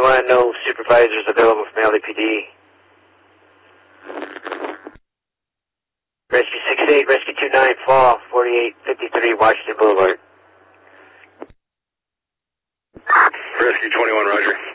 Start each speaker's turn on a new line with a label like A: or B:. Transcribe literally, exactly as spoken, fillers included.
A: twenty-one, no supervisors available from L A P D. Rescue six eight, Rescue two nine, fall, forty-eight fifty-three Washington Boulevard.
B: Rescue twenty-one, roger.